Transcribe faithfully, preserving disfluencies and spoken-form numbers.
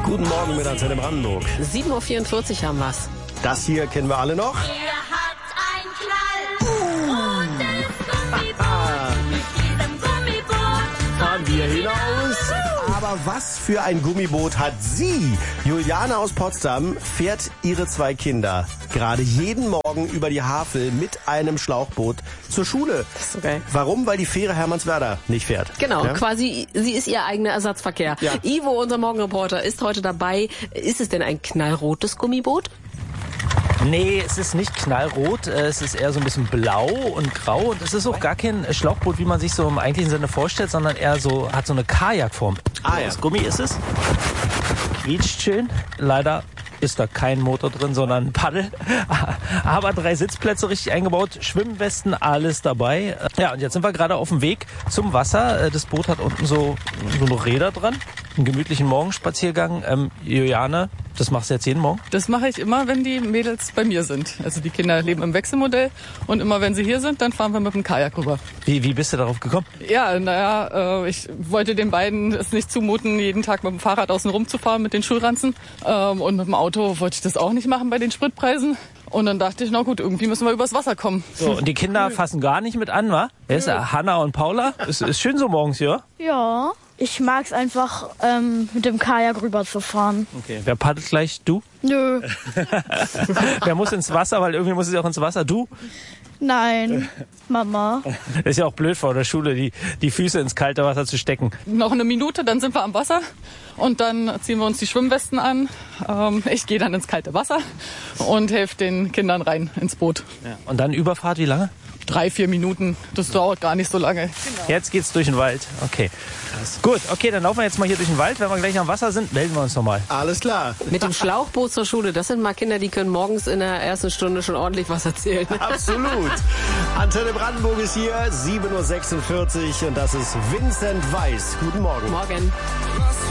Guten Morgen mit Antenne Brandenburg. sieben Uhr vierundvierzig haben wir's. Das hier kennen wir alle noch. Er hat ein knallrotes Gummiboot. Mit diesem Gummiboot Fahren wir hinaus. Aber was für ein Gummiboot hat sie? Juliane aus Potsdam fährt ihre zwei Kinder gerade jeden Morgen über die Havel mit einem Schlauchboot zur Schule. Das ist so geil. Warum? Weil die Fähre Hermannswerder nicht fährt. Genau, Ja? quasi, sie ist ihr eigener Ersatzverkehr. Ja. Ivo, unser Morgenreporter, ist heute dabei. Ist es denn ein knallrotes Gummiboot? Nee, es ist nicht knallrot, es ist eher so ein bisschen blau und grau und es ist auch gar kein Schlauchboot, wie man sich so im eigentlichen Sinne vorstellt, sondern eher so, hat so eine Kajakform. Ah, ja. Aus Gummi ist es. Quietscht schön. Leider ist da kein Motor drin, sondern ein Paddel. Aber drei Sitzplätze richtig eingebaut, Schwimmwesten, alles dabei. Ja, und jetzt sind wir gerade auf dem Weg zum Wasser. Das Boot hat unten so, so noch Räder dran. Einen gemütlichen Morgenspaziergang. Ähm, Juliane, das machst du jetzt jeden Morgen? Das mache ich immer, wenn die Mädels bei mir sind. Also die Kinder leben im Wechselmodell und immer wenn sie hier sind, dann fahren wir mit dem Kajak rüber. Wie, wie bist du darauf gekommen? Ja, naja, äh, ich wollte den beiden es nicht zumuten, jeden Tag mit dem Fahrrad außen rum zu fahren mit den Schulranzen. Ähm, und mit dem Auto wollte ich das auch nicht machen bei den Spritpreisen. Und dann dachte ich, na gut, irgendwie müssen wir übers Wasser kommen. So, und die Kinder fassen gar nicht mit an, wa? Wer ist da? Hanna und Paula? Ist, ist schön so morgens, ja? Ja, ich mag's einfach, ähm, mit dem Kajak rüberzufahren. Okay. Wer paddelt gleich? Du? Nö, Wer muss ins Wasser? Weil irgendwie muss es ja auch ins Wasser. Du? nein, Mama. Das ist ja auch blöd vor der Schule, die, die Füße ins kalte Wasser zu stecken. Noch eine Minute, dann sind wir am Wasser und dann ziehen wir uns die Schwimmwesten an. Ähm, ich gehe dann ins kalte Wasser und helfe den Kindern rein ins Boot. Ja. Und dann Überfahrt, wie lange? Drei, vier Minuten, das dauert gar nicht so lange. Jetzt geht's durch den Wald. Okay. Gut, okay, dann laufen wir jetzt mal hier durch den Wald. Wenn wir gleich am Wasser sind, melden wir uns nochmal. Alles klar. Mit dem Schlauchboot zur Schule, das sind mal Kinder, die können morgens in der ersten Stunde schon ordentlich was erzählen. Absolut. Antenne Brandenburg ist hier, sieben Uhr sechsundvierzig und das ist Vincent Weiss. Guten Morgen. Morgen.